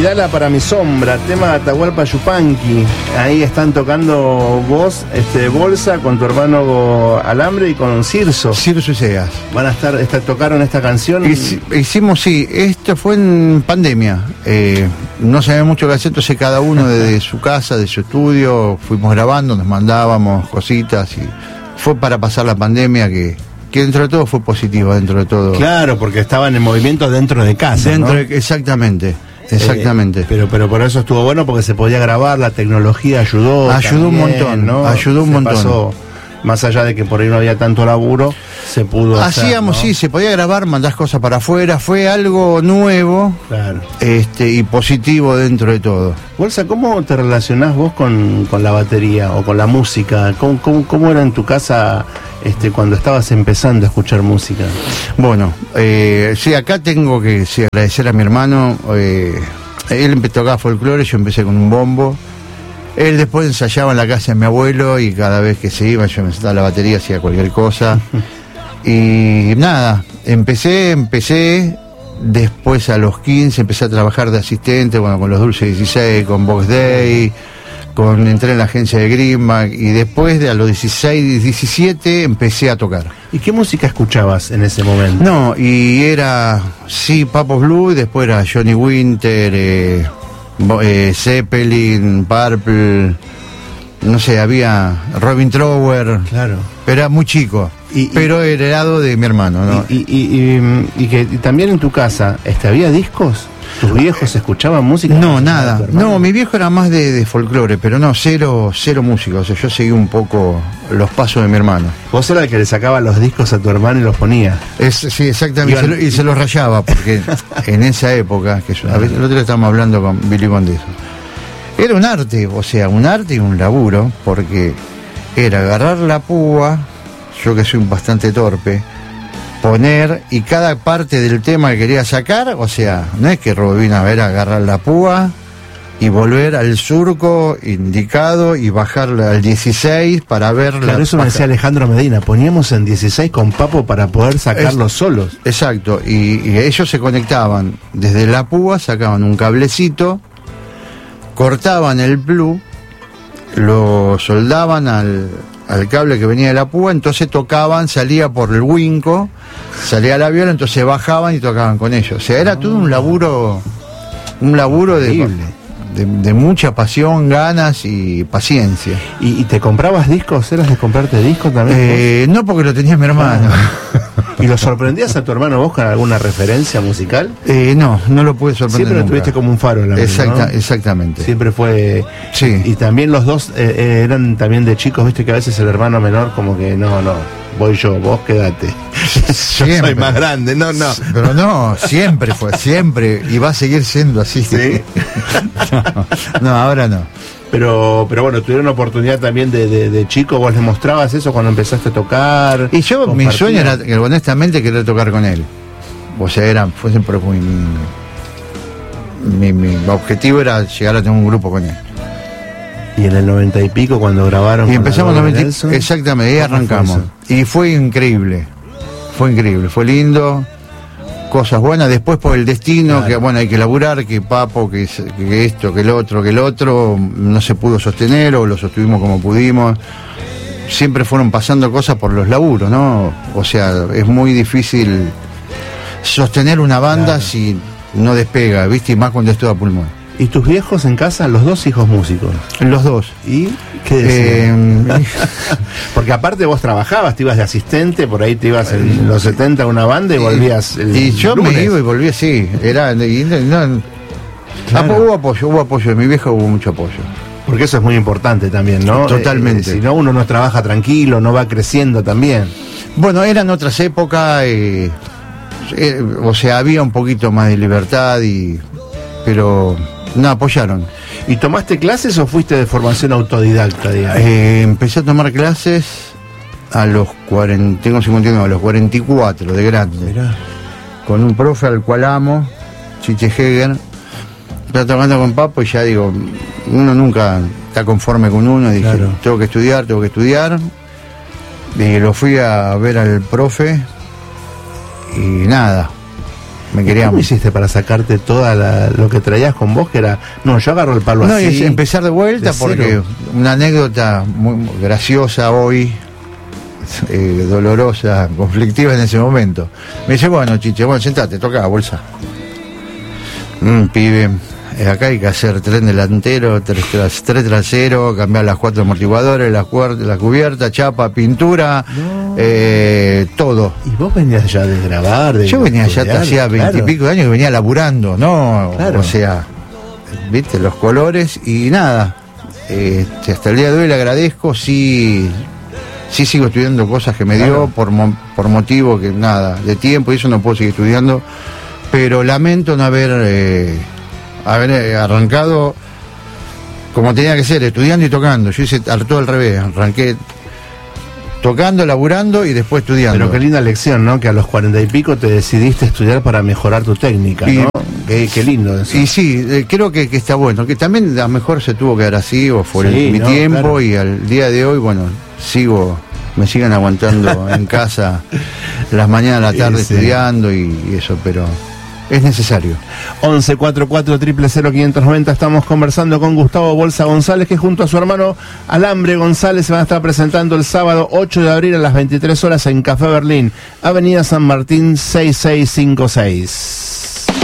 Vidala para mi sombra, tema Atahualpa Yupanqui. Ahí están tocando vos, Bolsa, con tu hermano Alambre y con Cirso. Cirso y Segas. Van a tocaron esta canción. Hicimos, sí, esto fue en pandemia. No sabía mucho qué hacer, entonces cada uno desde su casa, de su estudio, fuimos grabando, nos mandábamos cositas y fue para pasar la pandemia que dentro de todo fue positivo, dentro de todo. Claro, porque estaban en movimiento dentro de casa, ¿no? Exactamente. Pero por eso estuvo bueno, porque se podía grabar, la tecnología ayudó también, un montón, ¿no? Ayudó un montón. Pasó, más allá de que por ahí no había tanto laburo, se pudo hacíamos, hacer, ¿no? Sí, se podía grabar, mandar cosas para afuera, fue algo nuevo, claro, y positivo dentro de todo. Bolsa, ¿cómo te relacionás vos con la batería o con la música? ¿Cómo era en tu casa cuando estabas empezando a escuchar música? Bueno, sí, acá tengo que agradecer a mi hermano. Él tocaba folclore, yo empecé con un bombo. Él después ensayaba en la casa de mi abuelo y cada vez que se iba yo me sentaba a la batería, hacía cualquier cosa. Y nada, empecé, después a los 15 empecé a trabajar de asistente, bueno, con los Dulces 16, con Box Day, entré en la agencia de Greenback y después a los 16, 17 empecé a tocar. ¿Y qué música escuchabas en ese momento? No, y era, sí, Papos Blue, después era Johnny Winter, Zeppelin, Purple, no sé, había Robin Trower, claro, pero era muy chico, pero heredado de mi hermano, ¿no? Y que también en tu casa, ¿había discos? ¿Tus viejos escuchaban música? No, nada, no, mi viejo era más de folclore, pero no, cero música, o sea, yo seguí un poco los pasos de mi hermano. Vos eras el que le sacaba los discos a tu hermano y los ponía. Sí, exactamente, y se los rayaba, porque en esa época, a veces el otro día estábamos hablando con Billy Condeso, era un arte, o sea, un arte y un laburo, porque era agarrar la púa, yo que soy bastante torpe, poner, y cada parte del tema que quería sacar, o sea, no es que rebobina, era agarrar la púa y volver al surco indicado y bajarla al 16 para ver. Claro, eso me decía Alejandro Medina, poníamos en 16 con Papo para poder sacarlos solos. Exacto, y ellos se conectaban desde la púa, sacaban un cablecito, cortaban el plug, lo soldaban al cable que venía de la púa, entonces tocaban, salía por el winco, salía la viola, entonces bajaban y tocaban con ellos. O sea, era todo un laburo de mucha pasión, ganas y paciencia. ¿Y te comprabas discos? ¿Eras de comprarte discos también? No, porque lo tenía mi hermano. ¿Y lo sorprendías a tu hermano vos con alguna referencia musical? No lo pude sorprender. Siempre lo tuviste como un faro, ¿no? Exactamente. Siempre fue. Sí. Y también los dos eran también de chicos, viste que a veces el hermano menor como que no, voy yo, vos quédate. Yo soy más grande, no. Pero no, siempre fue, siempre, y va a seguir siendo así. ¿Sí? No, ahora no. Pero bueno, tuvieron oportunidad también de chico, vos les mostrabas eso cuando empezaste a tocar. Y yo, mi sueño era, honestamente, querer tocar con él. O sea, fue siempre mi objetivo era llegar a tener un grupo con él. Y en el 90 y pico cuando grabaron. Y empezamos en el 90, exactamente, ahí arrancamos. Y fue increíble, fue lindo. Cosas buenas, después por el destino, claro, que bueno, hay que laburar, que Papo, que esto, que el otro, no se pudo sostener o lo sostuvimos como pudimos. Siempre fueron pasando cosas por los laburos, ¿no? O sea, es muy difícil sostener una banda, claro, si no despega, ¿viste? Y más cuando es todo a pulmón. ¿Y tus viejos en casa, los dos hijos músicos? Los dos. ¿Y qué decían? Porque aparte vos trabajabas, te ibas de asistente, por ahí te ibas en los 70 a una banda y volvías y yo lunes. Me iba y volvía, sí. Claro. Hubo apoyo, de mi vieja hubo mucho apoyo. Porque eso es muy importante también, ¿no? Totalmente. Si no, uno no trabaja tranquilo, no va creciendo también. Bueno, eran otras épocas, o sea, había un poquito más de libertad, pero no, apoyaron. ¿Y tomaste clases o fuiste de formación autodidacta, digamos? Empecé a tomar clases a los 40, tengo 59, a los 44 de grande. Mirá. Con un profe al cual amo, Chiche Heger. Estaba tocando con Papo y ya digo, uno nunca está conforme con uno, y dije, claro, tengo que estudiar. Y lo fui a ver al profe y nada. Me quería... ¿Cómo hiciste para sacarte toda lo que traías con vos? Que era, no, yo agarro el palo así. No, y empezar de vuelta porque una anécdota muy graciosa hoy, dolorosa, conflictiva en ese momento. Me dice, bueno, Chiche, bueno, sentate, toca la bolsa. Pibe, acá hay que hacer tren delantero, tres trasero, cambiar las 4 amortiguadores, la cubierta, chapa, pintura, todo. ¿Y vos venías ya de grabar? Yo venía ya hacía 20 y pico de años que venía laburando, ¿no? Claro. O sea, viste, los colores y nada. Hasta el día de hoy le agradezco, sí sigo estudiando cosas que me dio por motivo que nada, de tiempo y eso no puedo seguir estudiando, pero lamento no haber arrancado como tenía que ser, estudiando y tocando. Yo hice todo al revés, arranqué tocando, laburando y después estudiando. Pero qué linda lección, ¿no? Que a los 40 y pico te decidiste estudiar para mejorar tu técnica, ¿no? Qué lindo eso. Y sí, creo que está bueno, que también a lo mejor se tuvo que dar así, o fue mi tiempo, claro. Y al día de hoy, bueno, me siguen aguantando en casa las mañanas, la tarde estudiando y eso, pero es necesario. 11 44 000 590. Estamos conversando con Gustavo Bolsa González, que junto a su hermano Alambre González se van a estar presentando el sábado 8 de abril a las 23 horas en Café Berlín, Avenida San Martín 6656.